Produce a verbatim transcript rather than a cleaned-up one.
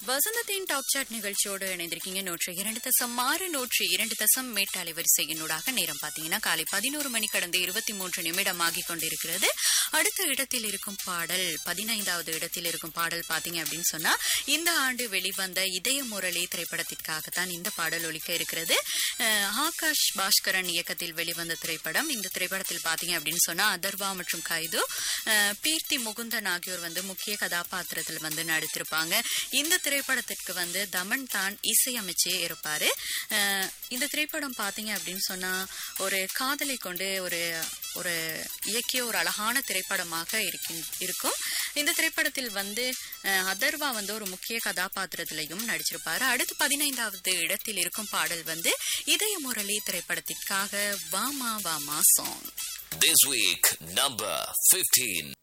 வசந்தத்தின் top chat நிகழ்ச்சியோடு இணைந்திருக்கீங்க. நூற்றி இரண்டு தசம் ஆறு நூற்றி இரண்டு தசம் மேட்ட அலைவரிசையினூடாக நேரம் பாத்தீங்கன்னா காலை பதினோரு மணி கடந்து இருபத்தி மூன்று நிமிடம் ஆகி கொண்டிருக்கிறது. அடுத்த இடத்தில் இருக்கும் பாடல் பதினைந்தாவது இடத்தில் இருக்கும் பாடல் பாத்தீங்க அப்படின்னு சொன்னா இந்த ஆண்டு வெளிவந்த இதய முரளி திரைப்படத்திற்காகத்தான் இந்த பாடல் ஒலிக்க இருக்கிறது. ஆகாஷ் பாஸ்கரன் இயக்கத்தில் வெளிவந்த திரைப்படம். இந்த திரைப்படத்தில் பாத்தீங்க அப்படின்னு சொன்னா அதர்வா மற்றும் கைது, பீர்த்தி முகுந்தன் ஆகியோர் வந்து முக்கிய கதாபாத்திரத்தில் வந்து நடித்திருப்பாங்க. இந்த திரைப்படத்திற்கு வந்து தமன் தான் இசையமைச்சே இருப்பாரு. இந்த திரைப்படம் பாத்தீங்க அப்படின்னு சொன்னா ஒரு காதலை கொண்டு ஒரு ஒரு இயக்கிய ஒரு அழகான திரைப்படமாக இருக்கும். இந்த திரைப்படத்தில் வந்து அதர்வா வந்து ஒரு முக்கிய கதாபாத்திரத்திலையும் நடிச்சிருப்பாரு. அடுத்து பதினைந்தாவது இடத்தில் இருக்கும் பாடல் வந்து இதய முரளி திரைப்படத்திற்காக வாமா வாமா song. This week number fifteen.